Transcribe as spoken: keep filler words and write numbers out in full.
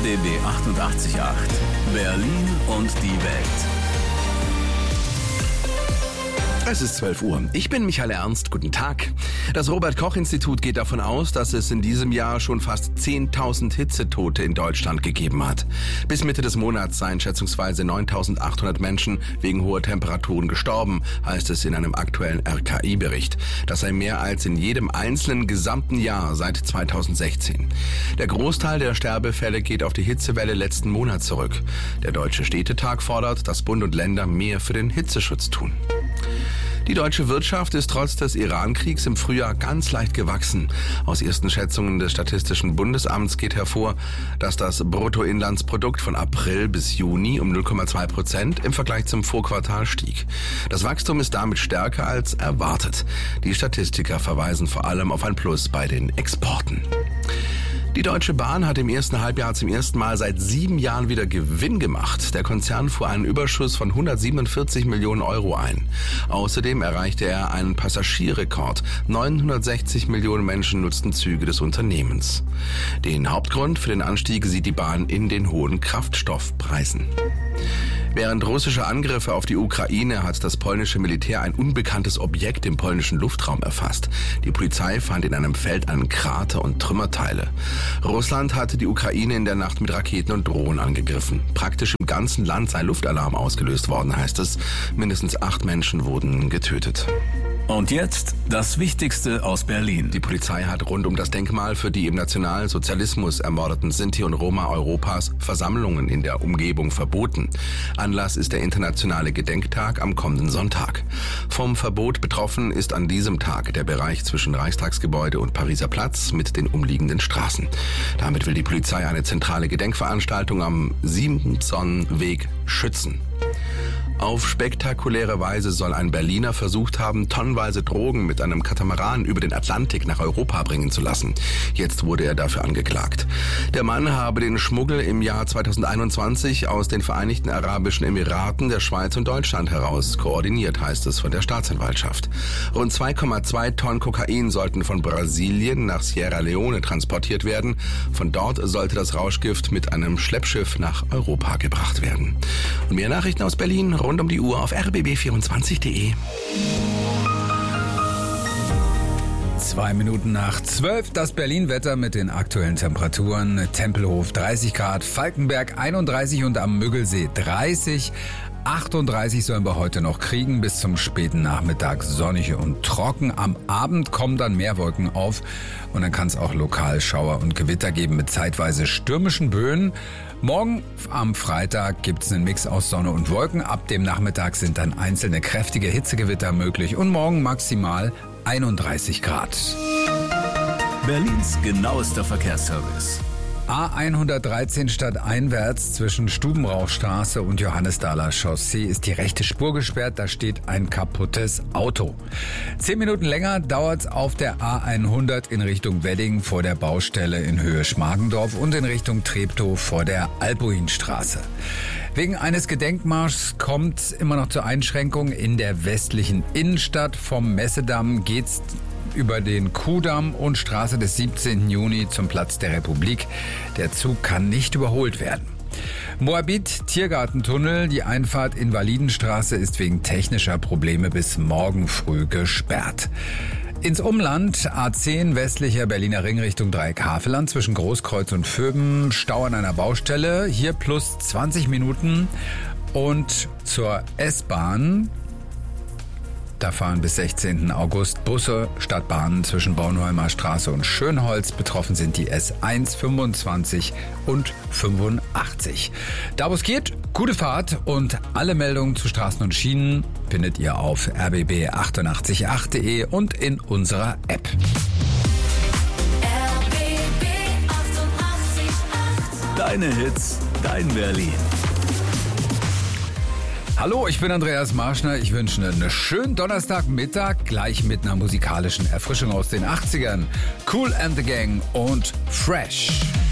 B B achtundachtzig Komma acht. Berlin und die Welt. Es ist zwölf Uhr. Ich bin Michael Ernst. Guten Tag. Das Robert-Koch-Institut geht davon aus, dass es in diesem Jahr schon fast zehntausend Hitzetote in Deutschland gegeben hat. Bis Mitte des Monats seien schätzungsweise neuntausendachthundert Menschen wegen hoher Temperaturen gestorben, heißt es in einem aktuellen R K I-Bericht. Das sei mehr als in jedem einzelnen gesamten Jahr seit zweitausendsechzehn. Der Großteil der Sterbefälle geht auf die Hitzewelle letzten Monat zurück. Der Deutsche Städtetag fordert, dass Bund und Länder mehr für den Hitzeschutz tun. Die deutsche Wirtschaft ist trotz des Iran-Kriegs im Frühjahr ganz leicht gewachsen. Aus ersten Schätzungen des Statistischen Bundesamts geht hervor, dass das Bruttoinlandsprodukt von April bis Juni um null Komma zwei Prozent im Vergleich zum Vorquartal stieg. Das Wachstum ist damit stärker als erwartet. Die Statistiker verweisen vor allem auf ein Plus bei den Exporten. Die Deutsche Bahn hat im ersten Halbjahr zum ersten Mal seit sieben Jahren wieder Gewinn gemacht. Der Konzern fuhr einen Überschuss von hundertsiebenundvierzig Millionen Euro ein. Außerdem erreichte er einen Passagierrekord. neunhundertsechzig Millionen Menschen nutzten Züge des Unternehmens. Den Hauptgrund für den Anstieg sieht die Bahn in den hohen Kraftstoffpreisen. Während russischer Angriffe auf die Ukraine hat das polnische Militär ein unbekanntes Objekt im polnischen Luftraum erfasst. Die Polizei fand in einem Feld einen Krater und Trümmerteile. Russland hatte die Ukraine in der Nacht mit Raketen und Drohnen angegriffen. Praktisch im ganzen Land sei Luftalarm ausgelöst worden, heißt es. Mindestens acht Menschen wurden getötet. Und jetzt das Wichtigste aus Berlin. Die Polizei hat rund um das Denkmal für die im Nationalsozialismus ermordeten Sinti und Roma Europas Versammlungen in der Umgebung verboten. Anlass ist der internationale Gedenktag am kommenden Sonntag. Vom Verbot betroffen ist an diesem Tag der Bereich zwischen Reichstagsgebäude und Pariser Platz mit den umliegenden Straßen. Damit will die Polizei eine zentrale Gedenkveranstaltung am Simsonweg schützen. Auf spektakuläre Weise soll ein Berliner versucht haben, tonnenweise Drogen mit einem Katamaran über den Atlantik nach Europa bringen zu lassen. Jetzt wurde er dafür angeklagt. Der Mann habe den Schmuggel im Jahr zweitausendeinundzwanzig aus den Vereinigten Arabischen Emiraten, der Schweiz und Deutschland heraus koordiniert, heißt es von der Staatsanwaltschaft. Rund zwei Komma zwei Tonnen Kokain sollten von Brasilien nach Sierra Leone transportiert werden. Von dort sollte das Rauschgift mit einem Schleppschiff nach Europa gebracht werden. Und mehr Nachrichten aus Berlin rund um die Uhr auf r b b vierundzwanzig punkt de. Zwei Minuten nach zwölf, das Berlin-Wetter mit den aktuellen Temperaturen. Tempelhof dreißig Grad, Falkenberg einunddreißig und am Müggelsee dreißig. achtunddreißig sollen wir heute noch kriegen, bis zum späten Nachmittag sonnig und trocken. Am Abend kommen dann mehr Wolken auf und dann kann es auch lokal Schauer und Gewitter geben mit zeitweise stürmischen Böen. Morgen am Freitag gibt es einen Mix aus Sonne und Wolken. Ab dem Nachmittag sind dann einzelne kräftige Hitzegewitter möglich und morgen maximal einunddreißig Grad. Berlins genauester Verkehrsservice. A hundertdreizehn stadteinwärts zwischen Stubenrauchstraße und Johannisthaler Chaussee ist die rechte Spur gesperrt, da steht ein kaputtes Auto. Zehn Minuten länger dauert's auf der A hundert in Richtung Wedding vor der Baustelle in Höhe Schmargendorf und in Richtung Treptow vor der Albuinstraße. Wegen eines Gedenkmarschs kommt immer noch zur Einschränkung in der westlichen Innenstadt. Vom Messedamm geht's über den Kuhdamm und Straße des siebzehnten Juni zum Platz der Republik. Der Zug kann nicht überholt werden. Moabit Tiergartentunnel, die Einfahrt Invalidenstraße ist wegen technischer Probleme bis morgen früh gesperrt. Ins Umland A zehn westlicher Berliner Ring Richtung Dreieck-Havelland zwischen Großkreuz und Vöben, Stau an einer Baustelle, hier plus zwanzig Minuten. Und zur S-Bahn, da fahren bis sechzehnten August Busse statt Bahnen zwischen Bornholmer Straße und Schönholz. Betroffen sind die S eins, fünfundzwanzig und fünfundachtzig. Da wo es geht, gute Fahrt und alle Meldungen zu Straßen und Schienen findet ihr auf r b b achtundachtzig punkt acht punkt de und in unserer App. R B B achtundachtzig Komma acht. Deine Hits, dein Berlin. Hallo, ich bin Andreas Marschner. Ich wünsche einen schönen Donnerstagmittag, gleich mit einer musikalischen Erfrischung aus den achtzigern. Kool and the Gang und Fresh.